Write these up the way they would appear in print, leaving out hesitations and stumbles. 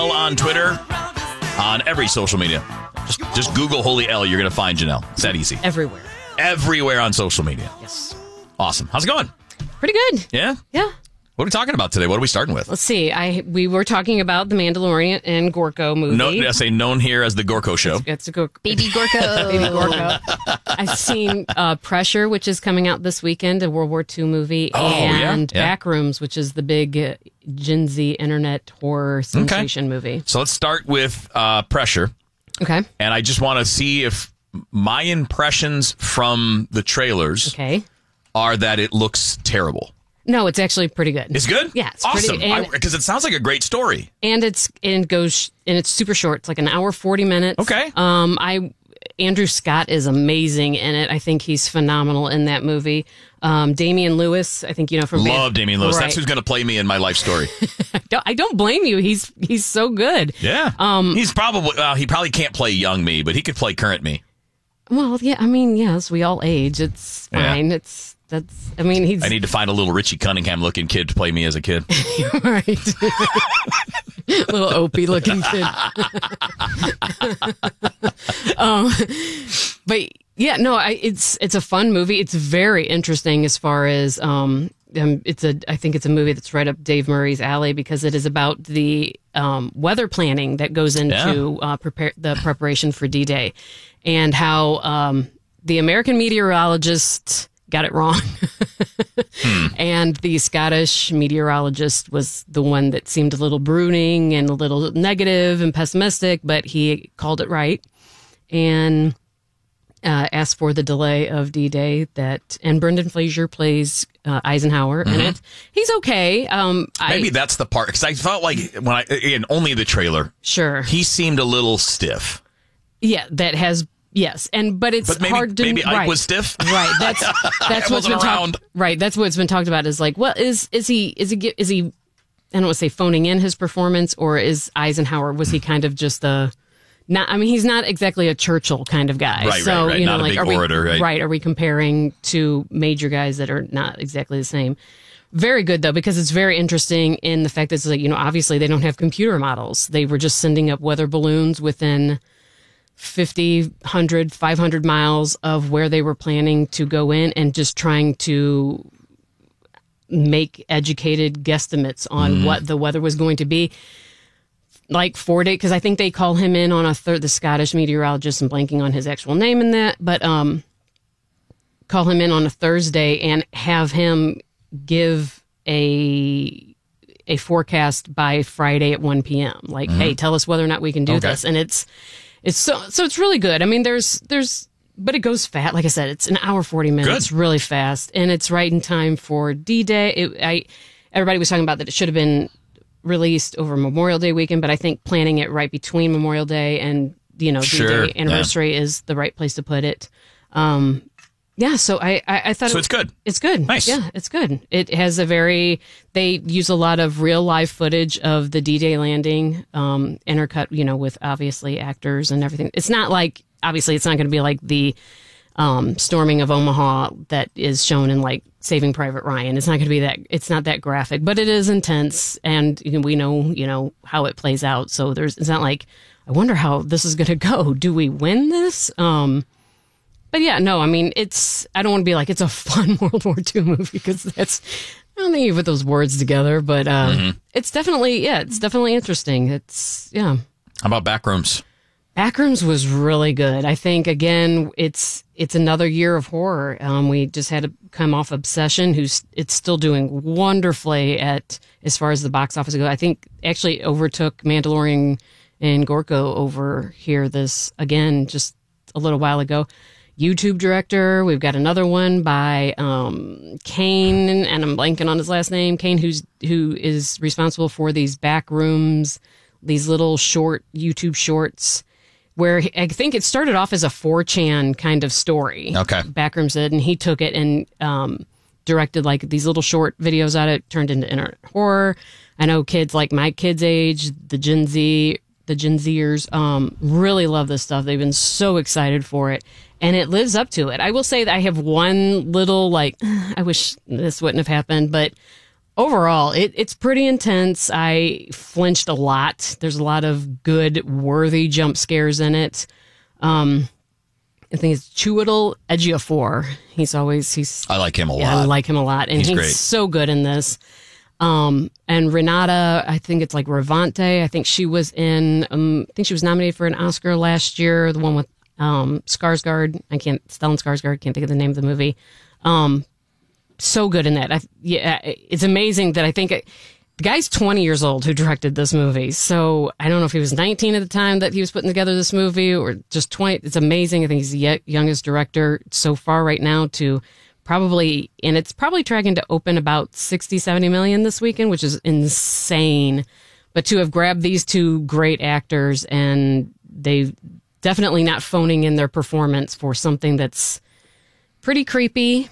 On Twitter, on every social media. Just Google Holy L. You're going to find Janelle. It's that easy. Everywhere. Everywhere on social media. Yes. Awesome. How's it going? Pretty good. Yeah? Yeah. What are we talking about today? What are we starting with? Let's see. We were talking about the Mandalorian and Gorko movie. I say known here as the Gorko Show. It's a Baby Gorko. Baby Gorko. I've seen Pressure, which is coming out this weekend, a World War II movie, and Backrooms, which is the big Gen Z internet horror sensation movie. So let's start with Pressure. Okay. And I just want to see if my impressions from the trailers are that it looks terrible. No, it's actually pretty good. It's good? Yeah, it's awesome. pretty, Because it sounds like a great story. And it's super short. It's like an hour, 40 minutes. Okay. Andrew Scott is amazing in it. I think he's phenomenal in that movie. Damian Lewis, I think you know from Love Damian Lewis. Right. That's who's going to play me in my life story. I don't blame you. He's so good. Yeah. He's probably he probably can't play young me, but he could play current me. Well, yeah. I mean, yes, we all age. It's fine. Yeah. I need to find a little Richie Cunningham looking kid to play me as a kid. Right. Little Opie looking kid. But yeah, no, it's a fun movie. It's very interesting as far as I think it's a movie that's right up Dave Murray's alley because it is about the weather planning that goes into the preparation for D-Day and how the American meteorologists got it wrong. And the Scottish meteorologist was the one that seemed a little brooding and a little negative and pessimistic, but he called it right and asked for the delay of D-Day. And Brendan Fraser plays Eisenhower in it. He's okay. Maybe that's the part, because I felt like only the trailer. Sure. He seemed a little stiff. Yeah, yes, but it's hard to. Maybe Ike was stiff. Right. That's what's been talked. Right. That's what's been talked about. Is like, well, is he? I don't want to say phoning in his performance, or is Eisenhower? Was he kind of just he's not exactly a Churchill kind of guy. Right. So right. Not a big orator. Right. Right. Are we comparing two major guys that are not exactly the same? Very good though, because it's very interesting in the fact that it's like, obviously they don't have computer models. They were just sending up weather balloons within 50, 100, 500 miles of where they were planning to go in and just trying to make educated guesstimates on what the weather was going to be. Like 4 days, because I think they call him in on the Scottish meteorologist, I'm blanking on his actual name in that, but call him in on a Thursday and have him give a forecast by Friday at 1 p.m. Like, hey, tell us whether or not we can do this. And it's it's really good. I mean, but it goes fast. Like I said, it's an hour, 40 minutes. Good. Really fast. And it's right in time for D-Day. Everybody was talking about that it should have been released over Memorial Day weekend, but I think planning it right between Memorial Day and, D-Day anniversary is the right place to put it. So I thought it's good. It's good. Nice. Yeah, it's good. It has they use a lot of real live footage of the D-Day landing, intercut, with obviously actors and everything. It's not like, obviously it's not going to be like the storming of Omaha that is shown in like Saving Private Ryan. It's not going to be that, it's not that graphic, but it is intense and we know, how it plays out. So it's not like, I wonder how this is going to go. Do we win this? But yeah, no, I mean, I don't want to be like, it's a fun World War II movie because I don't think you put those words together, but it's definitely interesting. How about Backrooms? Backrooms was really good. I think, again, it's another year of horror. We just had to come off Obsession, it's still doing wonderfully as far as the box office goes. I think actually overtook Mandalorian and Gorko over here again, just a little while ago. YouTube director. We've got another one by Kane, and I'm blanking on his last name. Kane, who is responsible for these Backrooms, these little short YouTube shorts, where I think it started off as a 4chan kind of story. Okay, Backrooms did, and he took it and directed like these little short videos out of it, turned into internet horror. I know kids like my kids' age, the Gen Zers, really love this stuff. They've been so excited for it. And it lives up to it. I will say that I have one little, I wish this wouldn't have happened, but overall, it's pretty intense. I flinched a lot. There's a lot of good, worthy jump scares in it. I think it's Chiwetel Ejiofor. I like him a lot. I like him a lot. And he's great. So good in this. And Renata, I think it's like Ravante. I think she was nominated for an Oscar last year. The one with Skarsgård. Stellan Skarsgård. Can't think of the name of the movie. So good in that. It's amazing that I think the guy's 20 years old who directed this movie. So I don't know if he was 19 at the time that he was putting together this movie or just 20. It's amazing. I think he's the youngest director so far right now to and it's probably tracking to open about 60, 70 million this weekend, which is insane. But to have grabbed these two great actors and they've definitely not phoning in their performance for something that's pretty creepy.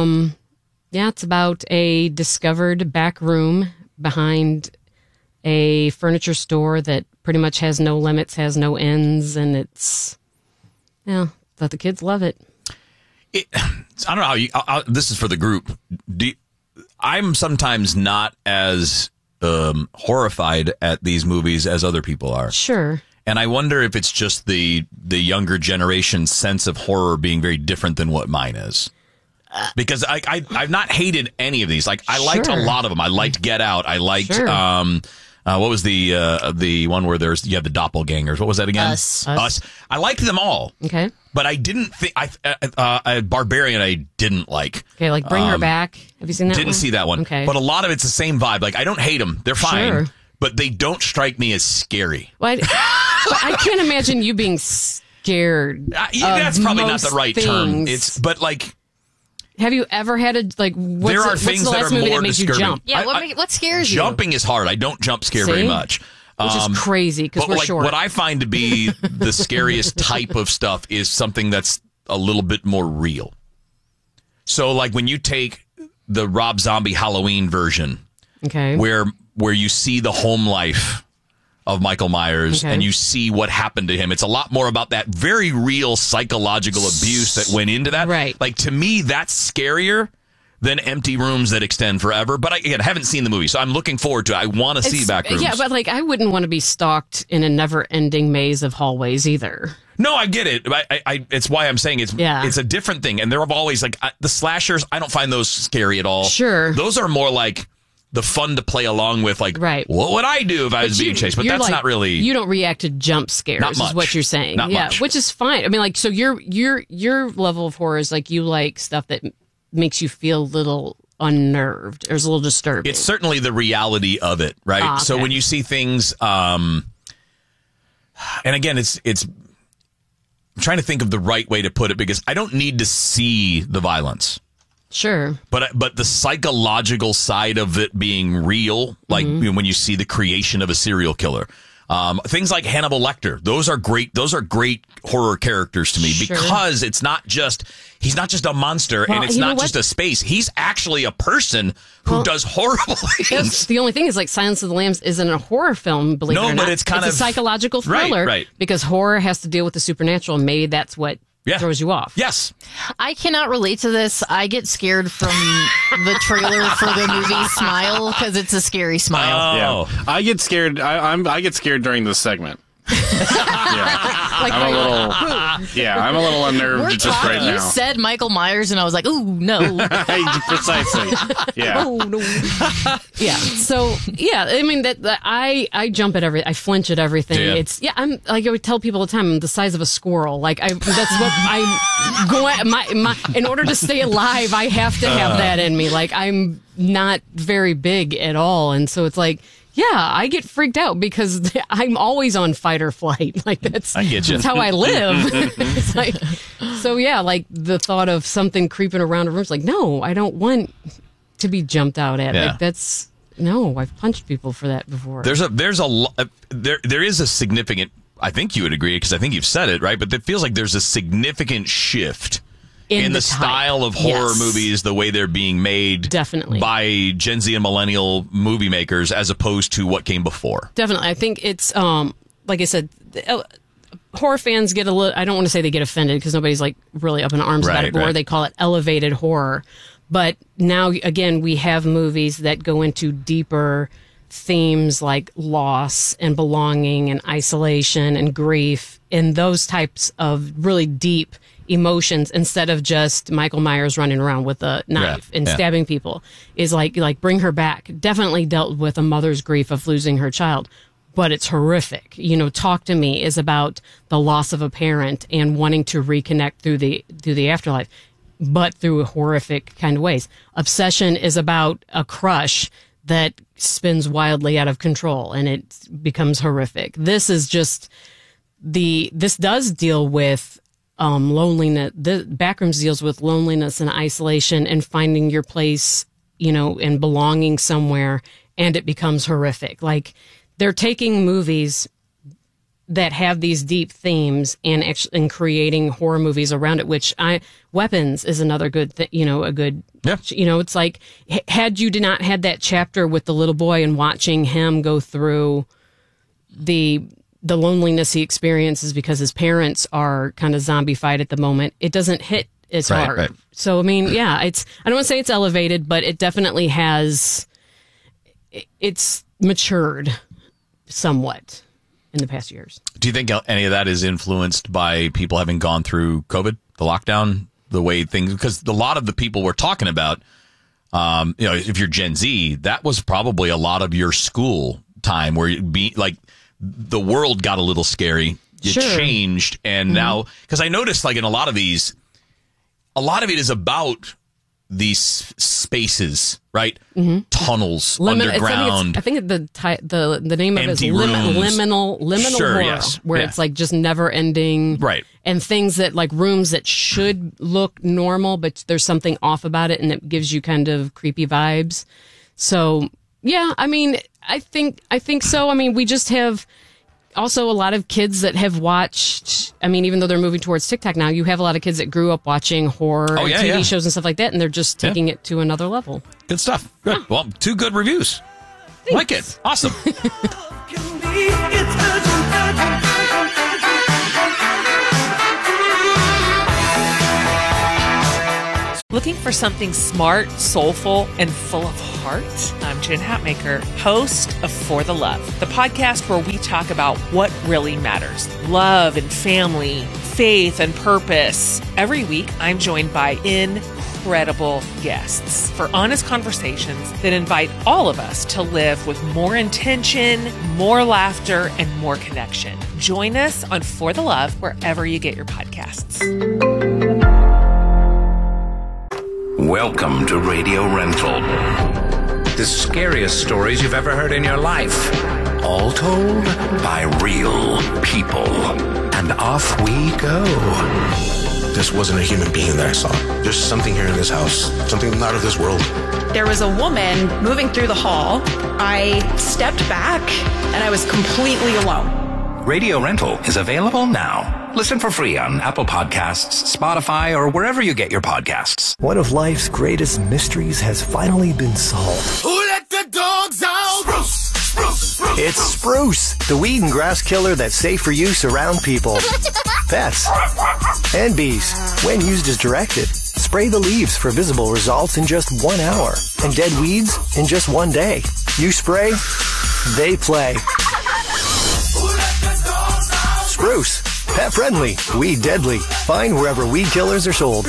It's about a discovered back room behind a furniture store that pretty much has no limits, has no ends, and but the kids love it. I don't know how this is for the group. I'm sometimes not as horrified at these movies as other people are. Sure. And I wonder if it's just the younger generation's sense of horror being very different than what mine is. Because I've not hated any of these. Like I liked a lot of them. I liked Get Out. I liked what was the one where you have the doppelgangers? What was that again? Us. I liked them all. Okay. But I didn't think Barbarian. I didn't like. Okay, like Bring Her Back. Have you seen that? Didn't see that one. Okay. But a lot of it's the same vibe. Like I don't hate them. They're fine. Sure. But they don't strike me as scary. Well, I can't imagine you being scared. That's probably not the right term. But like. Have you ever had what's the last movie that made you jump? Yeah, what scares you? Jumping is hard. I don't jump scare very much. Which is crazy because we're short. What I find to be the scariest type of stuff is something that's a little bit more real. So like when you take the Rob Zombie Halloween version, okay, where you see the home life of Michael Myers and you see what happened to him. It's a lot more about that very real psychological abuse that went into that. Right. Like to me, that's scarier than Empty Rooms That Extend Forever. But I haven't seen the movie, so I'm looking forward to it. I want to see Back Rooms. Yeah, but like I wouldn't want to be stalked in a never-ending maze of hallways either. No, I get it. It's why I'm saying it's a different thing. And they're always like the slashers. I don't find those scary at all. Sure. Those are more like the fun to play along with, like, what would I do if I was being chased? But that's not really. You don't react to jump scares, not much. Is what you're saying. Not much. Which is fine. I mean, like, so your level of horror is like you like stuff that makes you feel a little unnerved or is a little disturbing. It's certainly the reality of it, right? Okay. So when you see things, and again, it's. I'm trying to think of the right way to put it because I don't need to see the violence. Sure. But the psychological side of it being real, like when you see the creation of a serial killer, things like Hannibal Lecter, those are great horror characters to me because he's not just a monster and it's not just a space. He's actually a person who does horrible things. The only thing is like Silence of the Lambs isn't a horror film, believe it or not. No, but it's kind of a psychological thriller right. Because horror has to deal with the supernatural and maybe that's what throws you off. Yes. I cannot relate to this. I get scared from the trailer for the movie Smile because it's a scary smile. Yeah. I get scared. I get scared during this segment. I'm a little unnerved just right now. You said Michael Myers, and I was like, "Ooh, no!" Precisely. Yeah. Oh no. Yeah. So I mean that I jump at I flinch at everything. Yeah. I'm like I would tell people all the time, I'm the size of a squirrel. Like that's what I'm going. My in order to stay alive, I have to have that in me. Like I'm not very big at all, and so it's like. Yeah, I get freaked out because I'm always on fight or flight. Like I get you. That's how I live. It's like, so yeah, like the thought of something creeping around a room is like, no, I don't want to be jumped out at. Yeah. Like I've punched people for that before. There is a significant. I think you would agree because I think you've said it right, but it feels like there's a significant shift. In the style of horror movies, the way they're being made definitely by Gen Z and millennial movie makers as opposed to what came before. Definitely. I think it's, like I said, horror fans get a little, I don't want to say they get offended because nobody's like really up in arms about it, or they call it elevated horror. But now, again, we have movies that go into deeper themes like loss and belonging and isolation and grief and those types of really deep emotions, instead of just Michael Myers running around with a knife and stabbing people. Is like Bring Her Back definitely dealt with a mother's grief of losing her child, but it's horrific. Talk to Me is about the loss of a parent and wanting to reconnect through the afterlife, but through horrific kind of ways. Obsession is about a crush that spins wildly out of control and it becomes horrific. This is just this does deal with loneliness. The Backrooms deals with loneliness and isolation and finding your place, and belonging somewhere, and it becomes horrific. Like, they're taking movies that have these deep themes and creating horror movies around it, which Weapons is another good thing, it's like, had you not had that chapter with the little boy and watching him go through the loneliness he experiences because his parents are kind of zombified at the moment, it doesn't hit as hard. Right. So, I mean, I don't want to say it's elevated, but it definitely it's matured somewhat in the past years. Do you think any of that is influenced by people having gone through COVID, the lockdown, the way things, because a lot of the people we're talking about, if you're Gen Z, that was probably a lot of your school time where the world got a little scary. It changed. And now, because I noticed in a lot of these, a lot of it is about these spaces, right? Mm-hmm. Tunnels, underground. I think the name of it is liminal horror, where it's just never ending, right? And things that rooms that should look normal, but there's something off about it, and it gives you kind of creepy vibes. So I mean, I think so. I mean, we just have also a lot of kids that have watched, even though they're moving towards TikTok now, you have a lot of kids that grew up watching horror TV shows and stuff like that, and they're just taking it to another level. Good stuff. Good. Yeah. Well, 2 good reviews. Thanks. Like it. Awesome. Looking for something smart, soulful, and full of heart? I'm Jen Hatmaker, host of For the Love, the podcast where we talk about what really matters. Love and family, faith and purpose. Every week, I'm joined by incredible guests for honest conversations that invite all of us to live with more intention, more laughter, and more connection. Join us on For the Love wherever you get your podcasts. Welcome to Radio Rental. The scariest stories you've ever heard in your life. All told by real people. And off we go. This wasn't a human being that I saw. There's something here in this house. Something not of this world. There was a woman moving through the hall. I stepped back and I was completely alone. Radio Rental is available now. Listen for free on Apple Podcasts, Spotify, or wherever you get your podcasts. One of life's greatest mysteries has finally been solved. Who let the dogs out? Spruce. It's Spruce, the weed and grass killer that's safe for use around people, pets, and bees. When used as directed, spray the leaves for visible results in just 1 hour, and dead weeds in just 1 day. You spray, they play. Spruce. Pet friendly, weed deadly. Find wherever weed killers are sold.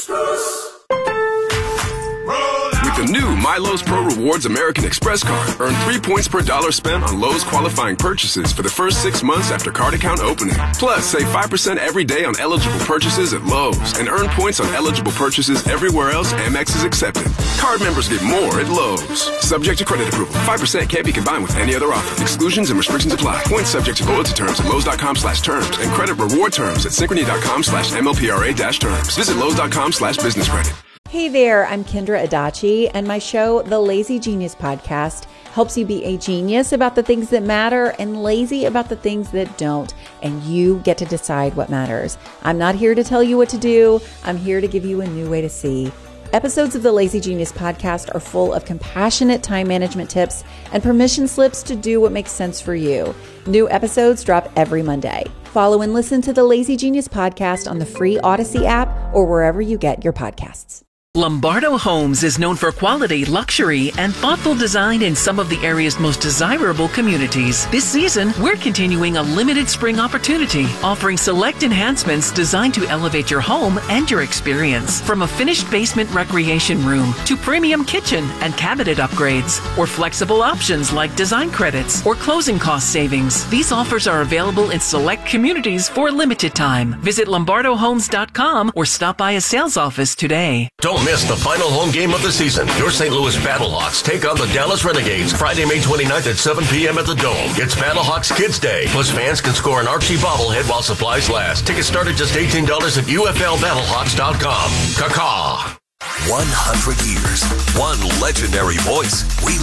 With the new MyLowe's Pro Rewards American Express card, earn 3 points per dollar spent on Lowe's qualifying purchases for the first 6 months after card account opening. Plus, save 5% every day on eligible purchases at Lowe's and earn points on eligible purchases everywhere else Amex is accepted. Card members get more at Lowe's. Subject to credit approval. 5% can't be combined with any other offer. Exclusions and restrictions apply. Points subject to loyalty terms at Lowe's.com/terms and credit reward terms at Synchrony.com/MLPRA-terms. Visit Lowe's.com/business credit. Hey there, I'm Kendra Adachi, and my show, The Lazy Genius Podcast, helps you be a genius about the things that matter and lazy about the things that don't, and you get to decide what matters. I'm not here to tell you what to do. I'm here to give you a new way to see. Episodes of the Lazy Genius Podcast are full of compassionate time management tips and permission slips to do what makes sense for you. New episodes drop every Monday. Follow and listen to the Lazy Genius Podcast on the free Odyssey app or wherever you get your podcasts. Lombardo Homes is known for quality, luxury, and thoughtful design in some of the area's most desirable communities. This season, we're continuing a limited spring opportunity, offering select enhancements designed to elevate your home and your experience. From a finished basement recreation room to premium kitchen and cabinet upgrades, or flexible options like design credits or closing cost savings. These offers are available in select communities for a limited time. Visit LombardoHomes.com or stop by a sales office today. Don't miss the final home game of the season. Your St. Louis Battlehawks take on the Dallas Renegades Friday, May 29th at 7 p.m. at the Dome. It's Battlehawks Kids Day. Plus, fans can score an Archie bobblehead while supplies last. Tickets start at just $18 at UFLBattlehawks.com. Caw-caw. 100 years. One legendary voice. We